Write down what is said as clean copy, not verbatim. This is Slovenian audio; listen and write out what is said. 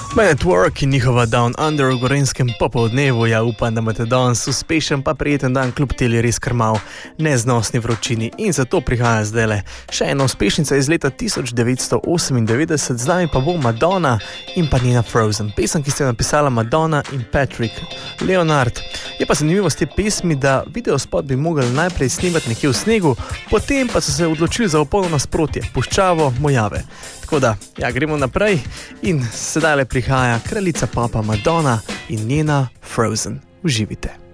Man at Work in njihova Down Under v gorenskem popoldnevu. Ja, upam, da imate danes uspešen pa prijeten dan kljub teli res krmav neznosni vročini. In zato prihaja zdajle še ena uspešnica iz leta 1998, z nami pa bo Madonna in pa njena Frozen. Pesem, ki ste jo napisala Madonna in Patrick Leonard. Je pa zanimivo s te pesmi, da videospot bi mogli najprej snemati nekje v snegu, potem pa so se odločili za popolno nasprotje, puščavo Mojave. Tako da, ja, gremo naprej in sedaj le prihaja kraljica popa Madonna in njena Frozen. Uživite.